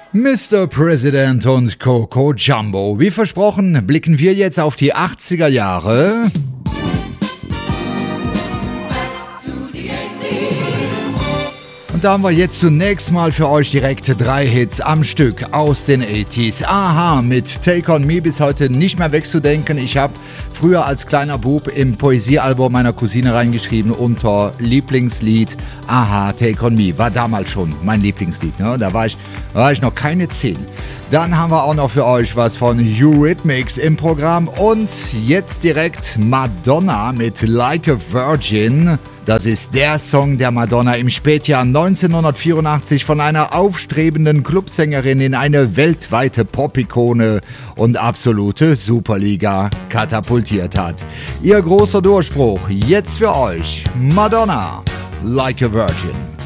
Mr. President und Coco Jumbo. Wie versprochen, blicken wir jetzt auf die 80er Jahre. Und da haben wir jetzt zunächst mal für euch direkt 3 Hits am Stück aus den 80s. Aha, mit Take On Me bis heute nicht mehr wegzudenken. Ich habe früher als kleiner Bub im Poesiealbum meiner Cousine reingeschrieben unter Lieblingslied Aha, Take On Me. War damals schon mein Lieblingslied. Ne? Da war ich noch keine 10. Dann haben wir auch noch für euch was von Eurythmics im Programm. Und jetzt direkt Madonna mit Like a Virgin. Das ist der Song der Madonna im Spätjahr 1984 von einer aufstrebenden Clubsängerin in eine weltweite Pop-Ikone und absolute Superliga katapultiert hat. Ihr großer Durchbruch jetzt für euch. Madonna, Like a Virgin.